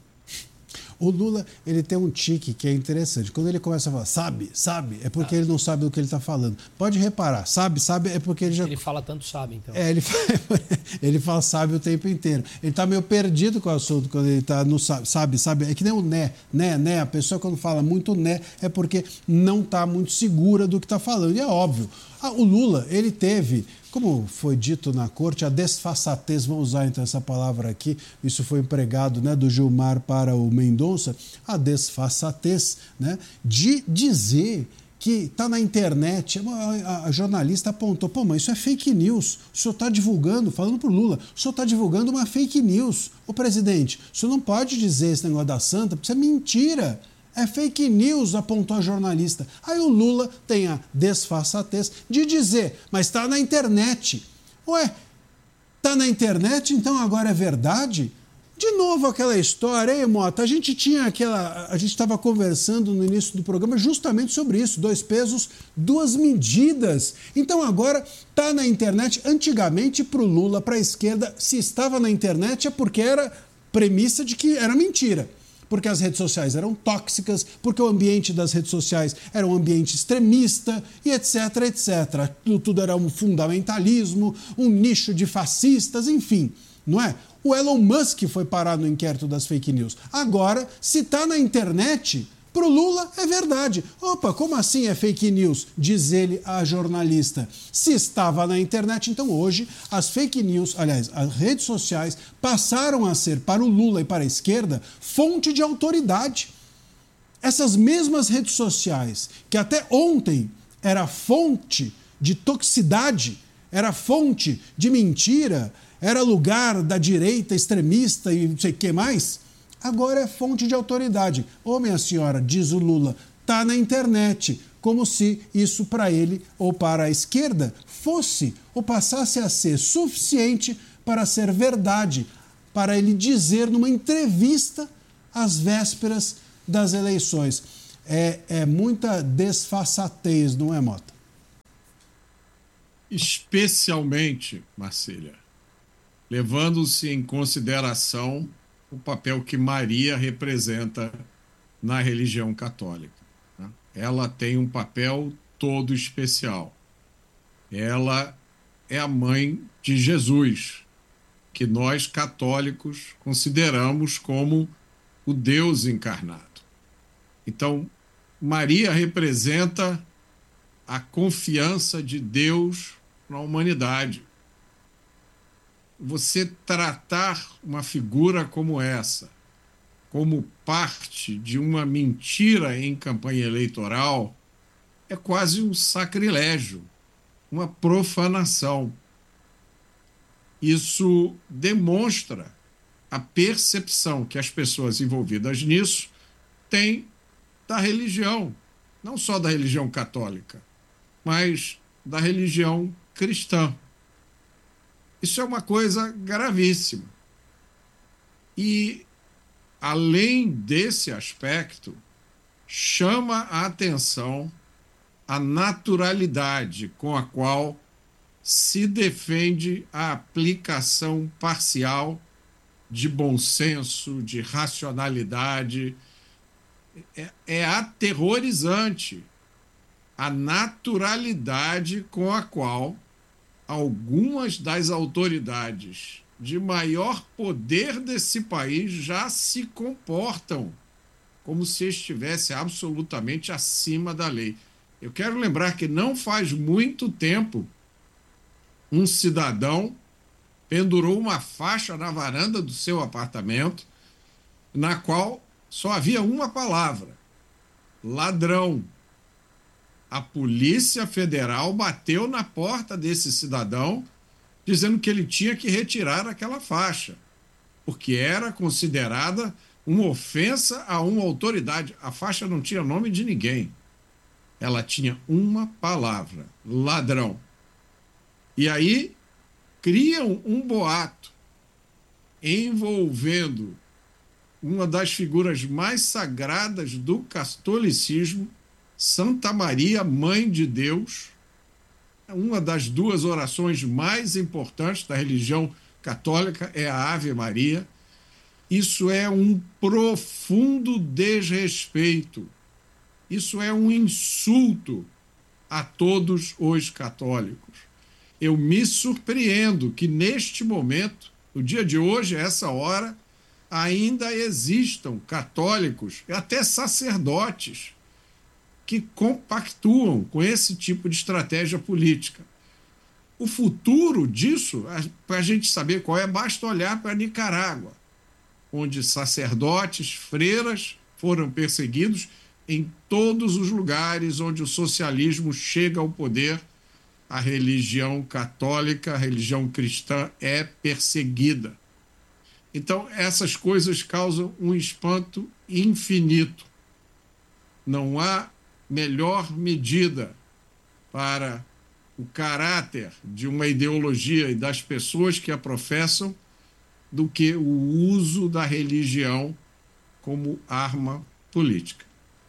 O Lula, ele tem um tique que é interessante. Quando ele começa a falar, sabe, sabe, é porque ah. ele não sabe do que ele está falando. Pode reparar, sabe, sabe, é porque ele já... Ele fala tanto sabe, então. É, ele fala, ele fala sabe o tempo inteiro. Ele está meio perdido com o assunto quando ele está no sabe, sabe, sabe. É que nem o né, né, né. A pessoa quando fala muito né, é porque não está muito segura do que está falando. E é óbvio. Ah, o Lula, ele teve... Como foi dito na corte, a desfaçatez, vou usar então essa palavra aqui, isso foi empregado, né, do Gilmar para o Mendonça, a desfaçatez, né, de dizer que está na internet. A, a jornalista apontou, pô, mas isso é fake news, o senhor está divulgando, falando para o Lula, o senhor está divulgando uma fake news. Ô presidente, o senhor não pode dizer esse negócio da santa, porque isso é mentira. É fake news, apontou a jornalista. Aí o Lula tem a desfaçatez de dizer, mas está na internet. Ué, está na internet, então agora é verdade? De novo aquela história, hein, Mota? A gente tinha aquela... A gente estava conversando no início do programa justamente sobre isso. Dois pesos, duas medidas. Então agora está na internet. Antigamente, para o Lula, para a esquerda, se estava na internet é porque era premissa de que era mentira. Porque as redes sociais eram tóxicas, porque o ambiente das redes sociais era um ambiente extremista, e etc, etcétera. Tudo era um fundamentalismo, um nicho de fascistas, enfim, não é? O Elon Musk foi parar no inquérito das fake news. Agora, se está na internet, para o Lula é verdade. Opa, como assim é fake news? Diz ele à jornalista. Se estava na internet, então hoje as fake news, aliás, as redes sociais passaram a ser para o Lula e para a esquerda fonte de autoridade. Essas mesmas redes sociais, que até ontem era fonte de toxicidade, era fonte de mentira, era lugar da direita extremista e não sei o que mais, agora é fonte de autoridade. Ô, minha senhora, diz o Lula, tá na internet. como se isso para ele ou para a esquerda fosse ou passasse a ser suficiente para ser verdade, para ele dizer numa entrevista às vésperas das eleições. É, é muita desfaçatez, não é, Mota? Especialmente, Marcília, levando-se em consideração o papel que Maria representa na religião católica. Ela tem um papel todo especial. Ela é a mãe de Jesus, que nós católicos consideramos como o Deus encarnado. Então, Maria representa a confiança de Deus na humanidade. Você tratar uma figura como essa como parte de uma mentira em campanha eleitoral é quase um sacrilégio, uma profanação. Isso demonstra a percepção que as pessoas envolvidas nisso têm da religião, não só da religião católica, mas da religião cristã. Isso é uma coisa gravíssima. E, além desse aspecto, chama a atenção a naturalidade com a qual se defende a aplicação parcial de bom senso, de racionalidade. É, é aterrorizante a naturalidade com a qual algumas das autoridades de maior poder desse país já se comportam como se estivesse absolutamente acima da lei. Eu quero lembrar que não faz muito tempo um cidadão pendurou uma faixa na varanda do seu apartamento na qual só havia uma palavra: ladrão. A Polícia Federal bateu na porta desse cidadão dizendo que ele tinha que retirar aquela faixa, porque era considerada uma ofensa a uma autoridade. A faixa não tinha nome de ninguém. Ela tinha uma palavra: ladrão. E aí criam um boato envolvendo uma das figuras mais sagradas do catolicismo, Santa Maria, Mãe de Deus, uma das duas orações mais importantes da religião católica é a Ave Maria. Isso é um profundo desrespeito. Isso é um insulto a todos os católicos. Eu me surpreendo que neste momento, no dia de hoje, a essa hora, ainda existam católicos, até sacerdotes, que compactuam com esse tipo de estratégia política. O futuro disso, para a gente saber qual é, basta olhar para a Nicarágua, onde sacerdotes, freiras foram perseguidos em todos os lugares onde o socialismo chega ao poder. A religião católica, a religião cristã é perseguida. Então, essas coisas causam um espanto infinito. Não há melhor medida para o caráter de uma ideologia e das pessoas que a professam do que o uso da religião como arma política.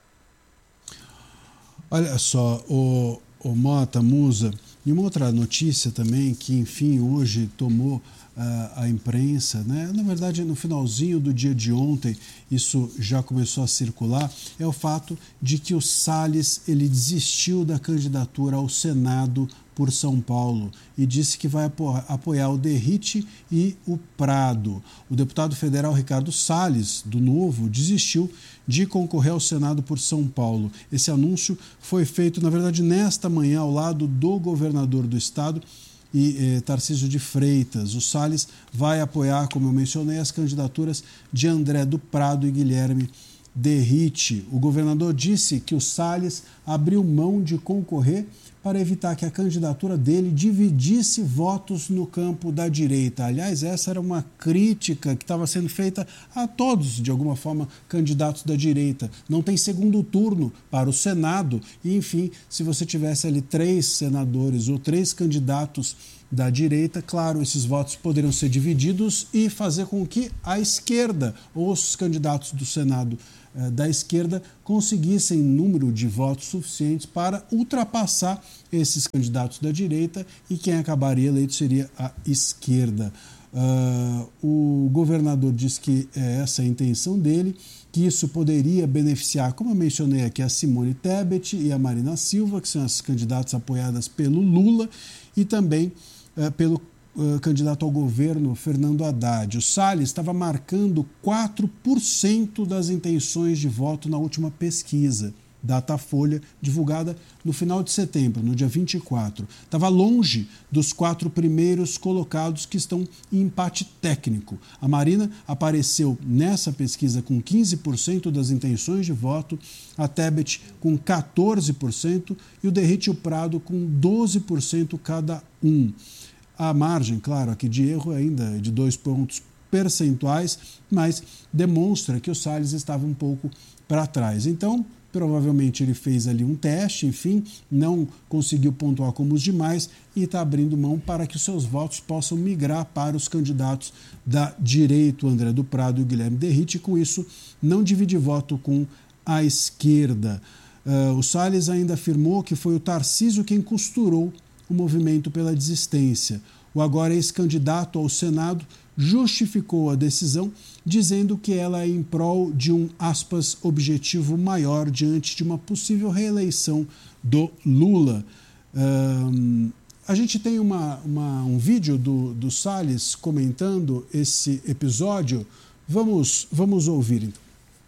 Olha só, o, o Mota, Musa, e uma outra notícia também que, enfim, hoje tomou uh, a imprensa, né? Na verdade, no finalzinho do dia de ontem, isso já começou a circular, é o fato de que o Salles ele desistiu da candidatura ao Senado por São Paulo e disse que vai apoiar o Derrite e o Prado. O deputado federal Ricardo Salles, do Novo, desistiu de concorrer ao Senado por São Paulo. Esse anúncio foi feito, na verdade, nesta manhã, ao lado do governador do estado, e eh, Tarcísio de Freitas. O Salles vai apoiar, como eu mencionei, as candidaturas de André do Prado e Guilherme Derrite. O governador disse que o Salles abriu mão de concorrer para evitar que a candidatura dele dividisse votos no campo da direita. Aliás, essa era uma crítica que estava sendo feita a todos, de alguma forma, candidatos da direita. Não tem segundo turno para o Senado e, enfim, se você tivesse ali três senadores ou três candidatos da direita, claro, esses votos poderiam ser divididos e fazer com que a esquerda ou os candidatos do Senado eh, da esquerda conseguissem número de votos suficientes para ultrapassar esses candidatos da direita e quem acabaria eleito seria a esquerda. Uh, o governador diz que é essa a intenção dele, que isso poderia beneficiar, como eu mencionei aqui, a Simone Tebet e a Marina Silva, que são as candidatas apoiadas pelo Lula, e também uh, pelo uh, candidato ao governo, Fernando Haddad. O Salles estava marcando quatro por cento das intenções de voto na última pesquisa, Datafolha, divulgada no final de setembro, no dia vinte e quatro. Estava longe dos quatro primeiros colocados que estão em empate técnico. A Marina apareceu nessa pesquisa com quinze por cento das intenções de voto, a Tebet com quatorze por cento e o Derrite e o Prado com doze por cento cada um. A margem, claro, aqui de erro ainda é de dois pontos percentuais, mas demonstra que o Salles estava um pouco para trás. Então, provavelmente ele fez ali um teste, enfim, não conseguiu pontuar como os demais e está abrindo mão para que os seus votos possam migrar para os candidatos da direita, o André do Prado e o Guilherme Derrite, e com isso não divide voto com a esquerda. Uh, o Salles ainda afirmou que foi o Tarcísio quem costurou o movimento pela desistência. O agora ex-candidato ao Senado justificou a decisão, dizendo que ela é em prol de um, aspas, objetivo maior diante de uma possível reeleição do Lula. Um, a gente tem uma, uma, um vídeo do, do Salles comentando esse episódio. Vamos, vamos ouvir, então.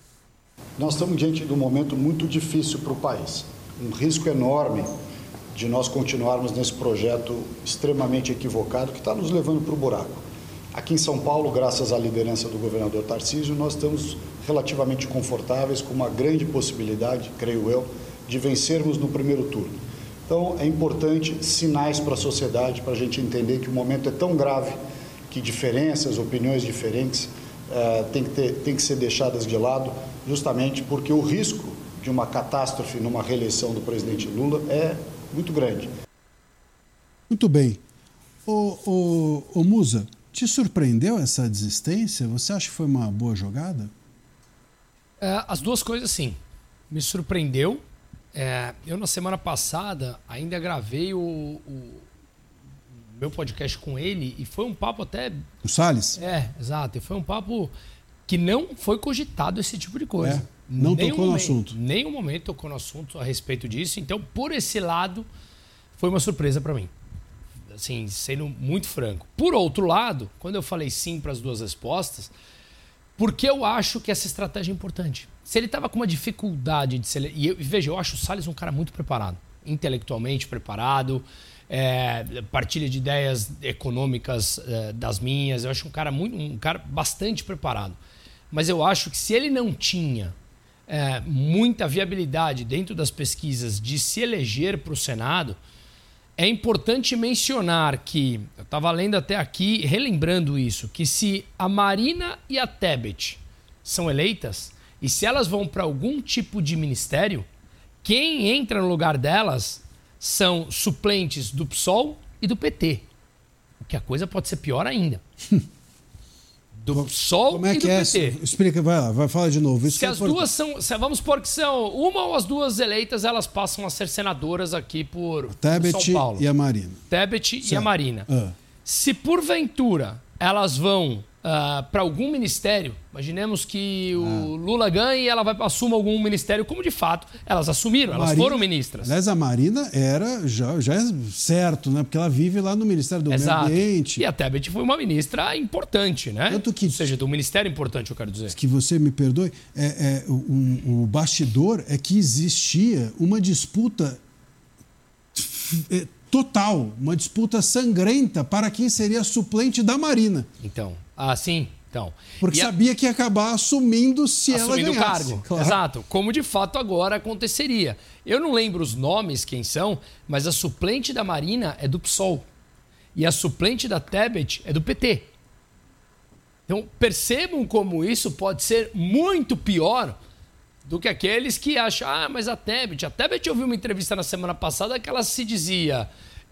Nós estamos diante de um momento muito difícil para o país. Um risco enorme de nós continuarmos nesse projeto extremamente equivocado que está nos levando para o buraco. Aqui em São Paulo, graças à liderança do governador Tarcísio, nós estamos relativamente confortáveis, com uma grande possibilidade, creio eu, de vencermos no primeiro turno. Então, é importante sinais para a sociedade, para a gente entender que o momento é tão grave que diferenças, opiniões diferentes uh, têm que ter, têm que ser deixadas de lado, justamente porque o risco de uma catástrofe numa reeleição do presidente Lula é muito grande. Muito bem. Ô, ô, ô Musa, te surpreendeu essa desistência? Você acha que foi uma boa jogada? É, as duas coisas, sim. Me surpreendeu. É, eu, na semana passada, ainda gravei o, o meu podcast com ele e foi um papo até... O Salles? É, exato. E foi um papo que não foi cogitado esse tipo de coisa. É, não nenhum tocou no momento, assunto. Nenhum momento tocou no assunto a respeito disso. Então, por esse lado, foi uma surpresa para mim. Assim, sendo muito franco. Por outro lado, quando eu falei sim para as duas respostas, porque eu acho que essa estratégia é importante. Se ele estava com uma dificuldade de ser... E eu, veja, eu acho o Salles um cara muito preparado, intelectualmente preparado, é, partilha de ideias econômicas é, das minhas. Eu acho um cara, muito, um cara bastante preparado. Mas eu acho que se ele não tinha é, muita viabilidade dentro das pesquisas de se eleger para o Senado, é importante mencionar que, eu estava lendo até aqui, relembrando isso, que se a Marina e a Tebet são eleitas, e se elas vão para algum tipo de ministério, quem entra no lugar delas são suplentes do P SOL e do P T. O que a coisa pode ser pior ainda. Do P SOL Como é e que do é? P T. Explica, vai lá, vai falar de novo. Isso se é as importante. duas são, se, vamos supor que são uma ou as duas eleitas, elas passam a ser senadoras aqui por, por Tebet São Paulo. e a Marina. Tebet Certo. e a Marina. Ah. Se porventura elas vão uh, para algum ministério, imaginemos que o Ah. Lula ganhe e ela vai assumir algum ministério, como de fato elas assumiram, elas Marina- foram ministras. Aliás, a Marina era, já, já é certo, né? Porque ela vive lá no Ministério do Exato. Meio Ambiente. E a Tebet foi uma ministra importante, né? Tanto que- Ou seja, do ministério importante, eu quero dizer. Que você me perdoe, é, é, um, o bastidor é que existia uma disputa é, total, uma disputa sangrenta para quem seria suplente da Marina. Então, ah, sim. Então, Porque e a... sabia que ia acabar assumindo se assumindo ela ganhasse. o cargo. Claro. Exato. Como de fato agora aconteceria. Eu não lembro os nomes, quem são, mas a suplente da Marina é do P SOL. E a suplente da Tebet é do P T. Então, percebam como isso pode ser muito pior do que aqueles que acham, ah, mas a Tebet... A Tebet, eu vi uma entrevista na semana passada que ela se dizia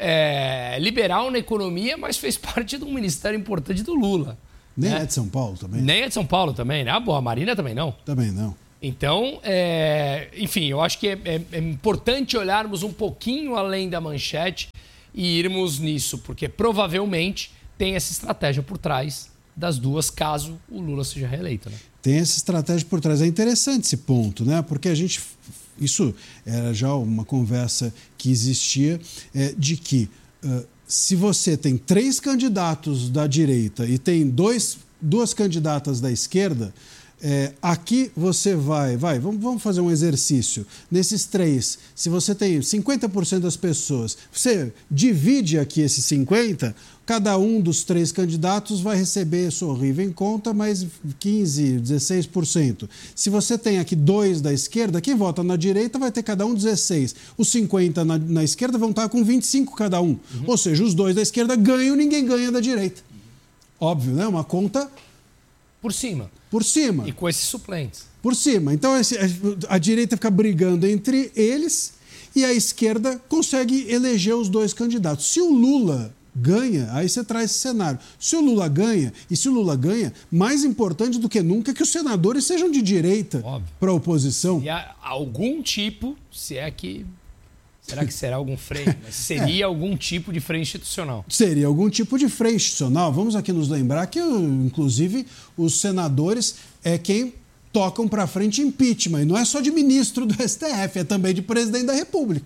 é, liberal na economia, mas fez parte de um ministério importante do Lula. Nem né? é de São Paulo também. Nem é de São Paulo também, né? Ah, bom, a Marina também não. Também não. Então, é, enfim, eu acho que é, é, é importante olharmos um pouquinho além da manchete e irmos nisso, porque provavelmente tem essa estratégia por trás das duas, caso o Lula seja reeleito, né? Tem essa estratégia por trás. É interessante esse ponto, né? Porque a gente... Isso era já uma conversa que existia é, de que uh, se você tem três candidatos da direita e tem dois, duas candidatas da esquerda, é, aqui você vai... vai vamos, vamos fazer um exercício. Nesses três, se você tem cinquenta por cento das pessoas, você divide aqui esses cinquenta por cento, cada um dos três candidatos vai receber sorrível em conta, mais quinze, dezesseis por cento. Se você tem aqui dois da esquerda, quem vota na direita vai ter cada um dezesseis. Os cinquenta na, na esquerda vão estar com vinte e cinco cada um. Uhum. Ou seja, os dois da esquerda ganham, ninguém ganha da direita. Óbvio, né? Uma conta... Por cima. Por cima. E com esses suplentes. Por cima. Então, esse, a, a direita fica brigando entre eles e a esquerda consegue eleger os dois candidatos. Se o Lula... ganha, aí você traz esse cenário. Se o Lula ganha, e se o Lula ganha, mais importante do que nunca é que os senadores sejam de direita para a oposição. E há algum tipo, se é que... Será que será algum freio? Mas seria é. algum tipo de freio institucional. Seria algum tipo de freio institucional. Vamos aqui nos lembrar que, inclusive, os senadores é quem tocam para frente impeachment. E não é só de ministro do S T F, é também de presidente da República.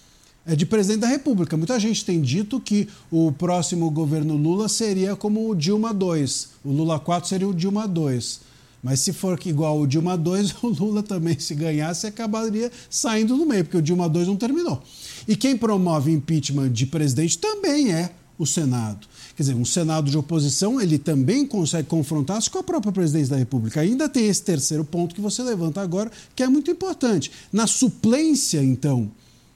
É de presidente da República. Muita gente tem dito que o próximo governo Lula seria como o Dilma dois. O Lula quatro seria o Dilma dois. Mas se for igual o Dilma dois, o Lula também, se ganhasse, acabaria saindo do meio, porque o Dilma dois não terminou. E quem promove impeachment de presidente também é o Senado. Quer dizer, um Senado de oposição, ele também consegue confrontar-se com a própria presidência da República. Ainda tem esse terceiro ponto que você levanta agora, que é muito importante. Na suplência, então,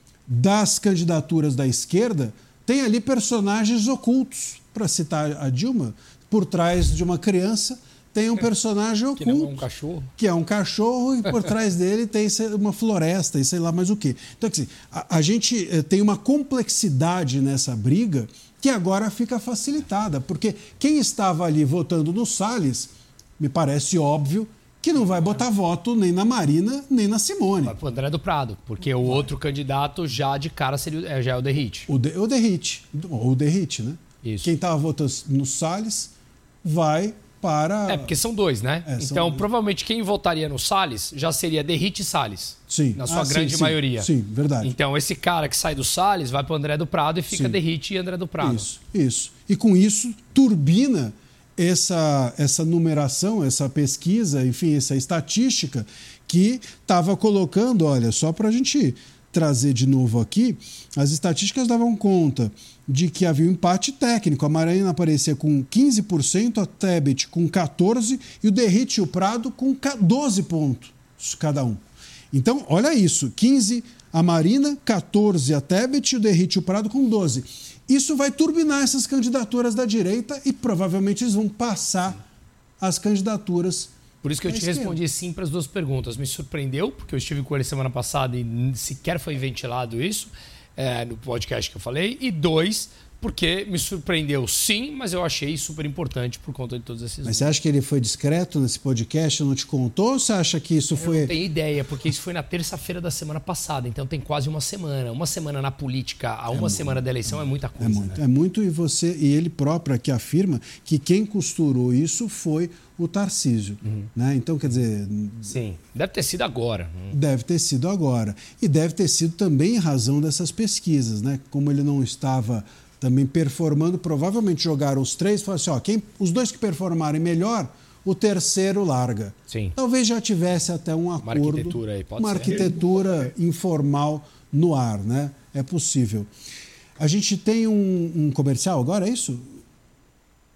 das candidaturas da esquerda, tem ali personagens ocultos. Para citar a Dilma, por trás de uma criança tem um personagem oculto. Que não é um cachorro. Que é um cachorro e por trás dele tem uma floresta e sei lá mais o quê. Então, assim, a, a gente tem uma complexidade nessa briga que agora fica facilitada, porque quem estava ali votando no Salles, me parece óbvio, que não vai botar voto nem na Marina, nem na Simone. Vai pro André do Prado, porque o outro candidato já de cara seria, já é o Derrite. O, de, o Derrite, ou o Derrite, né? Isso. Quem estava votando no Salles vai para... É, porque são dois, né? É, então, dois. Provavelmente quem votaria no Salles já seria Derrite e Salles. Sim. Na sua ah, grande sim, maioria. Sim, sim, verdade. Então, esse cara que sai do Salles vai pro André do Prado e fica sim. Derrite e André do Prado. Isso, isso. E com isso, turbina essa, essa numeração, essa pesquisa, enfim, essa estatística que estava colocando, olha, só para a gente trazer de novo aqui, as estatísticas davam conta de que havia um empate técnico. A Marina aparecia com quinze por cento, a Tebet com quatorze por cento e o Derrite e o Prado com doze pontos cada um. Então, olha isso, quinze a Marina, quatorze a Tebet e o Derrite e o Prado com doze. Isso vai turbinar essas candidaturas da direita e provavelmente eles vão passar as candidaturas. Por isso que eu te respondi sim para as duas perguntas. Me surpreendeu, porque eu estive com ele semana passada e sequer foi ventilado isso é, no podcast que eu falei. E dois, porque me surpreendeu sim, mas eu achei super importante por conta de todos esses... Mas você acha que ele foi discreto nesse podcast, não te contou? Ou você acha que isso foi... Eu não tenho ideia, porque isso foi na terça-feira da semana passada, então tem quase uma semana. Uma semana na política, a uma é semana da eleição é muita coisa. É muito, né? é muito e você e ele próprio aqui afirma que quem costurou isso foi o Tarcísio. Uhum. Né? Então, quer dizer... Sim, deve ter sido agora. Deve ter sido agora. E deve ter sido também em razão dessas pesquisas, né? Como ele não estava... também performando, provavelmente jogaram os três e falaram assim, ó, quem, os dois que performarem melhor, o terceiro larga. Sim. Talvez já tivesse até um acordo, uma arquitetura, aí, pode uma ser. arquitetura informal no ar, né? É possível. A gente tem um, um comercial agora, é isso?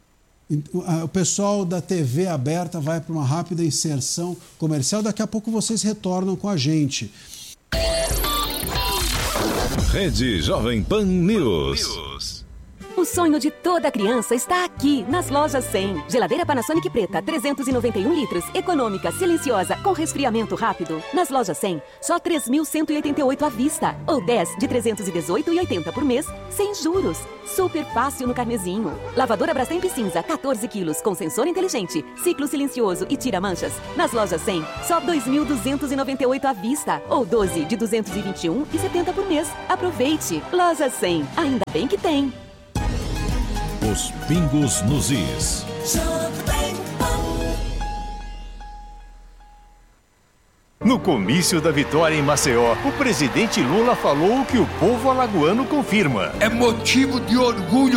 O pessoal da T V aberta vai para uma rápida inserção comercial. Daqui a pouco vocês retornam com a gente. Rede Jovem Pan News. O sonho de toda criança está aqui, nas lojas cem. Geladeira Panasonic preta, trezentos e noventa e um litros, econômica, silenciosa, com resfriamento rápido. Nas lojas cem, só três mil cento e oitenta e oito à vista. Ou dez de trezentos e dezoito reais e oitenta centavos por mês, sem juros. Super fácil no carnezinho. Lavadora Brastemp cinza, quatorze quilos, com sensor inteligente, ciclo silencioso e tira manchas. Nas lojas cem, só dois mil duzentos e noventa e oito à vista. Ou doze de duzentos e vinte e um reais e setenta centavos por mês. Aproveite. Loja cem, ainda bem que tem. Os pingos nos is. No comício da vitória em Maceió, o presidente Lula falou o que o povo alagoano confirma. É motivo de orgulho